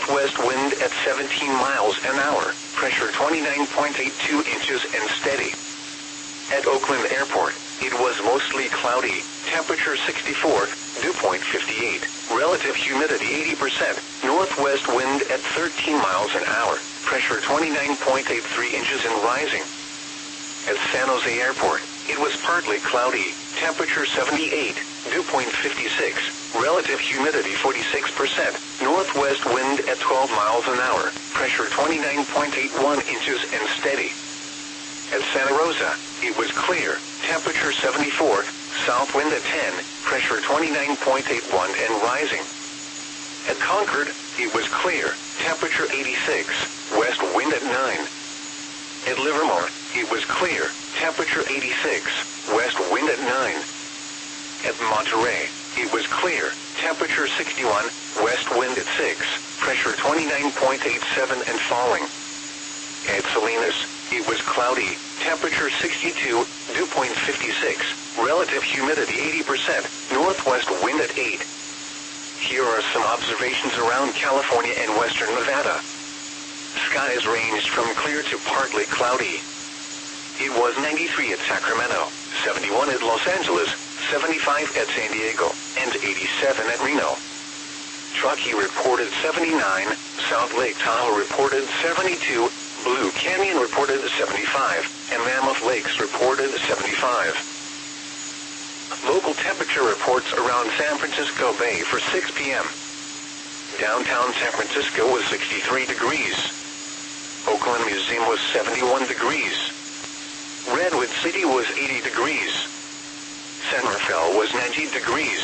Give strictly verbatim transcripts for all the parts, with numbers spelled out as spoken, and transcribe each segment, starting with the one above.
northwest wind at seventeen miles an hour, pressure twenty-nine point eight two inches and steady. At Oakland Airport, it was mostly cloudy, temperature sixty-four, dew point fifty-eight, relative humidity eighty percent, northwest wind at thirteen miles an hour, pressure twenty-nine point eight three inches and rising. At San Jose Airport, it was partly cloudy, temperature seventy-eight, dew point fifty-six, relative humidity forty-six percent, northwest wind at twelve miles an hour, pressure twenty-nine point eight one inches and steady. At Santa Rosa, it was clear, temperature seventy-four, south wind at ten, pressure twenty-nine point eight one and rising. At Concord, it was clear, temperature eighty-six, west wind at nine. At Livermore, it was clear, temperature eighty-six, west wind at nine. At Monterey, it was clear, temperature sixty-one, west wind at six, pressure twenty-nine point eight seven and falling. At Salinas, it was cloudy, temperature sixty-two, dew point fifty-six, relative humidity eighty percent, northwest wind at eight. Here are some observations around California and western Nevada. Skies ranged from clear to partly cloudy. It was ninety-three at Sacramento, seventy-one at Los Angeles, seventy-five at San Diego, and eighty-seven at Reno. Truckee reported seventy-nine, South Lake Tahoe reported seventy-two, Blue Canyon reported seventy-five, and Mammoth Lakes reported seventy-five. Local temperature reports around San Francisco Bay for six p m Downtown San Francisco was sixty-three degrees. Oakland Museum was seventy-one degrees. Redwood City was eighty degrees. San Rafael was ninety degrees.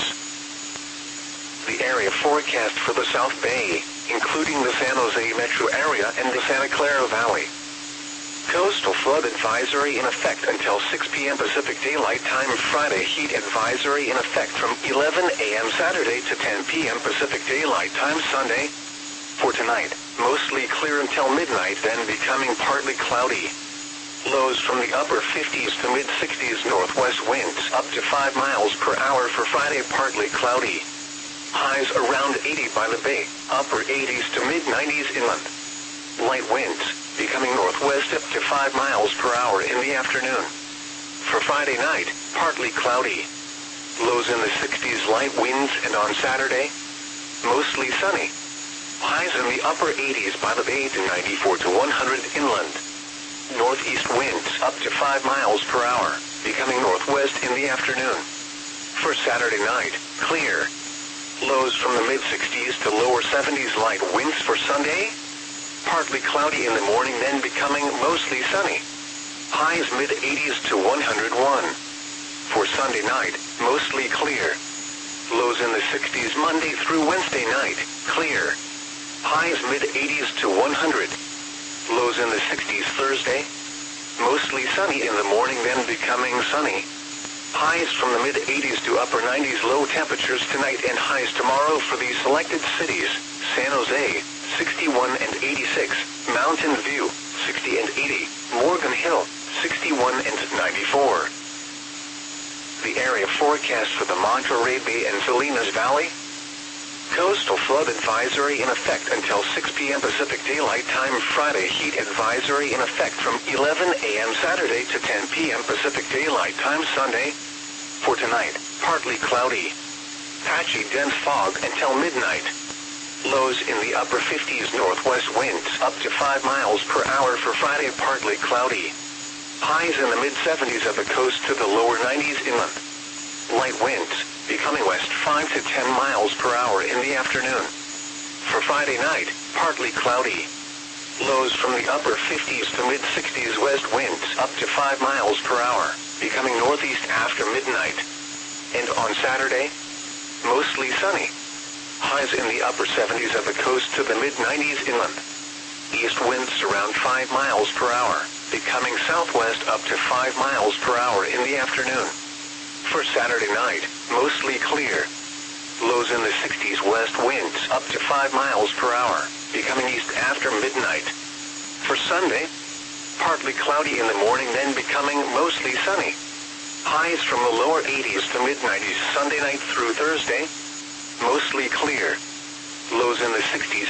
The area forecast for the South Bay, including the San Jose metro area and the Santa Clara Valley. Coastal flood advisory in effect until six p m Pacific Daylight Time Friday. Heat advisory in effect from eleven a m Saturday to ten p m Pacific Daylight Time Sunday. For tonight, mostly clear until midnight, then becoming partly cloudy. Lows from the upper fifties to mid-sixties, northwest winds up to five miles per hour for Friday, partly cloudy. Highs around eighty by the bay, upper eighties to mid-nineties inland. Light winds, becoming northwest up to five miles per hour in the afternoon. For Friday night, partly cloudy. Lows in the sixties, light winds, and on Saturday, mostly sunny. Highs in the upper eighties by the bay to ninety-four to one hundred inland. Northeast winds up to five miles per hour, becoming northwest in the afternoon. For Saturday night, clear. Lows from the mid-sixties to lower seventies, light winds for Sunday. Partly cloudy in the morning, then becoming mostly sunny. Highs mid-eighties to one hundred one. For Sunday night, mostly clear. Lows in the sixties Monday through Wednesday night, clear. Highs mid-eighties to one hundred. Lows in the sixties Thursday. Mostly sunny in the morning, then becoming sunny. Highs from the mid-eighties to upper nineties, low temperatures tonight and highs tomorrow for these selected cities: San Jose, sixty-one and eighty-six, Mountain View, sixty and eighty, Morgan Hill, sixty-one and ninety-four. The area forecast for the Monterey Bay and Salinas Valley. Coastal flood advisory in effect until six p m Pacific Daylight Time Friday. Heat advisory in effect from eleven a m Saturday to ten p m Pacific Daylight Time Sunday. For tonight, partly cloudy. Patchy dense fog until midnight. Lows in the upper fifties, northwest winds up to five miles per hour for Friday, partly cloudy. Highs in the mid-seventies at the coast to the lower nineties inland. Light winds, becoming west five to ten miles per hour in the afternoon. For Friday night, partly cloudy. Lows from the upper fifties to mid-sixties, west winds up to five miles per hour, becoming northeast after midnight. And on Saturday, mostly sunny. Highs in the upper seventies at the coast to the mid-nineties inland. East winds around five miles per hour, becoming southwest up to five miles per hour in the afternoon. For Saturday night, mostly clear. Lows in the sixties, west winds up to five miles per hour, becoming east after midnight. For Sunday, partly cloudy in the morning, then becoming mostly sunny. Highs from the lower eighties to mid-nineties Sunday night through Thursday. Mostly clear. Lows in the sixties